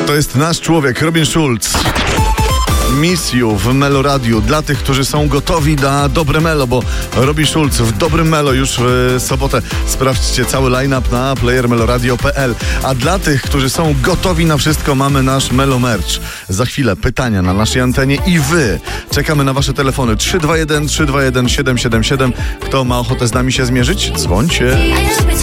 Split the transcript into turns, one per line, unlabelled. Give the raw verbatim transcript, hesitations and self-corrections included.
To jest nasz człowiek, Robin Schulz. Miss You w Melo Radio dla tych, którzy są gotowi na dobre melo, bo Robin Schulz w dobrym melo już w sobotę. Sprawdźcie cały line-up na player meloradio kropka p l. A dla tych, którzy są gotowi na wszystko, mamy nasz Melo Merch. Za chwilę pytania na naszej antenie i wy. Czekamy na wasze telefony trzy dwa jeden trzy dwa jeden siedem siedem siedem. Kto ma ochotę z nami się zmierzyć? Dzwońcie.